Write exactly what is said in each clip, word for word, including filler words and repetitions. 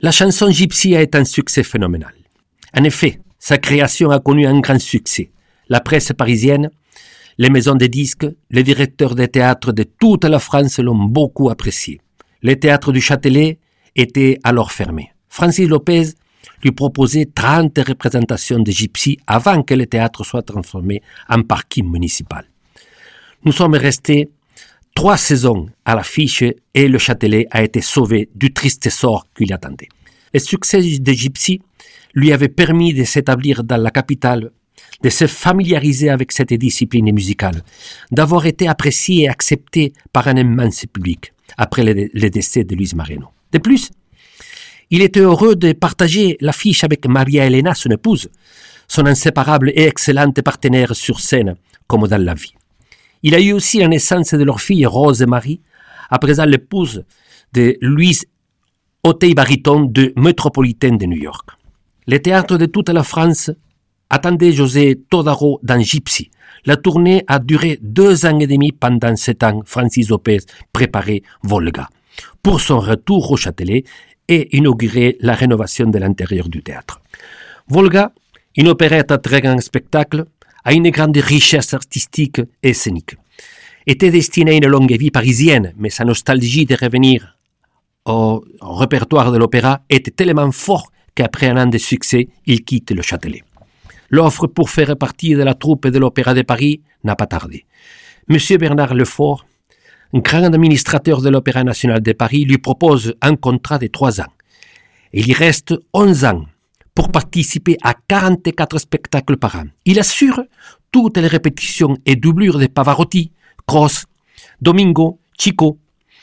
La chanson Gypsy a été un succès phénoménal. En effet, sa création a connu un grand succès. La presse parisienne, les maisons de disques, les directeurs de théâtre de toute la France l'ont beaucoup apprécié. Le théâtre du Châtelet était alors fermé. Francis Lopez lui proposait trente représentations de Gypsy avant que le théâtre soit transformé en parking municipal. Nous sommes restés trois saisons à l'affiche et le Châtelet a été sauvé du triste sort qui l'attendait. Le succès de Gypsy lui avait permis de s'établir dans la capitale, de se familiariser avec cette discipline musicale, d'avoir été apprécié et accepté par un immense public après le, le décès de Luis Moreno. De plus, il était heureux de partager l'affiche avec Maria Elena, son épouse, son inséparable et excellente partenaire sur scène comme dans la vie. Il a eu aussi la naissance de leur fille Rose et Marie, à présent l'épouse de Louise Otey Bariton de Metropolitan de New York. Le théâtre de toute la France attendait José Todaro dans Gypsy. La tournée a duré deux ans et demi. Pendant sept ans, Francis Lopez préparait Volga pour son retour au Châtelet et inaugurer la rénovation de l'intérieur du théâtre. Volga, une opérette à très grand spectacle, a une grande richesse artistique et scénique. Était destinée à une longue vie parisienne, mais sa nostalgie de revenir au répertoire de l'opéra était tellement fort qu'après un an de succès, il quitte le Châtelet. L'offre pour faire partie de la troupe de l'Opéra de Paris n'a pas tardé. Monsieur Bernard Lefort, un grand administrateur de l'Opéra national de Paris, lui propose un contrat de trois ans. Il y reste onze ans pour participer à quarante-quatre spectacles par an. Il assure toutes les répétitions et doublures de Pavarotti, Cross, Domingo, Chico.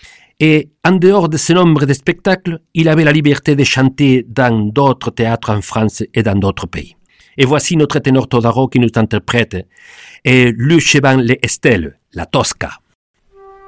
Et en dehors de ce nombre de spectacles, il avait la liberté de chanter dans d'autres théâtres en France et dans d'autres pays. Et voici notre ténor Todaro qui nous interprète et Lucevan le Estelle, la Tosca.